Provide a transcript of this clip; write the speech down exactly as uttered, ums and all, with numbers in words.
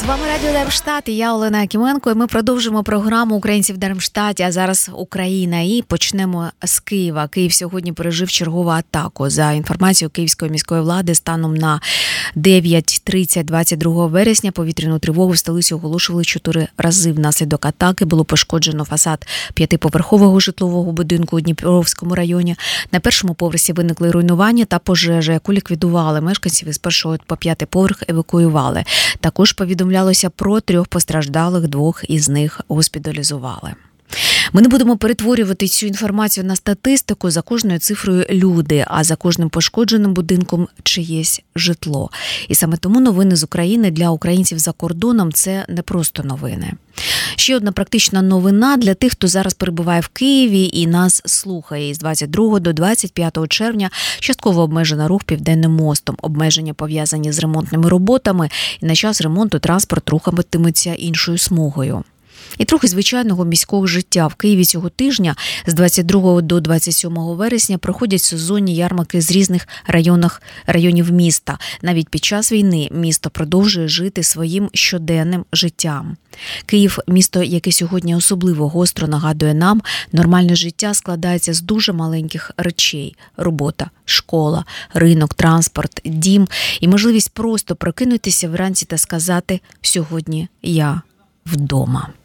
вами Радіо Дармштадт, і я Олена Якименко, і ми продовжимо програму «Українці в Дармштадті», а зараз Україна, і почнемо з Києва. Київ сьогодні пережив чергову атаку. За інформацією Київської міської влади, станом на дев'ять тридцять двадцять другого вересня повітряну тривогу в столиці оголошували чотири рази. Внаслідок атаки було пошкоджено фасад п'ятиповерхового житлового будинку у Дніпровському районі. На першому поверсі виникли руйнування та пожежа, яку ліквідували. Мешканців із першого по п'ятий поверх евакуювали. Також повідомлялося про трьох постраждалих, двох із них госпіталізували. Ми не будемо перетворювати цю інформацію на статистику. За кожною цифрою люди, а за кожним пошкодженим будинком чиєсь житло. І саме тому новини з України для українців за кордоном – це не просто новини. Ще одна практична новина для тих, хто зараз перебуває в Києві і нас слухає. З двадцять другого до двадцять п'ятого червня частково обмежено рух Південним мостом. Обмеження пов'язані з ремонтними роботами, і на час ремонту транспорт рухатиметься іншою смугою. І трохи звичайного міського життя. В Києві цього тижня з двадцять другого до двадцять сьомого вересня проходять сезонні ярмарки з різних районах, районів міста. Навіть під час війни місто продовжує жити своїм щоденним життям. Київ – місто, яке сьогодні особливо гостро нагадує нам, нормальне життя складається з дуже маленьких речей – робота, школа, ринок, транспорт, дім і можливість просто прокинутися вранці та сказати «сьогодні я вдома».